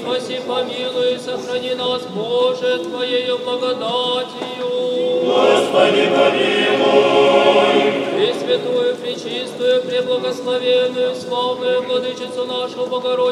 спаси, помилуй, сохрани нас, Боже, Твоею благодатью. Господи, помилуй. Пресвятую, пречистую, преблагословенную, славную Владычицу нашу Богородицу,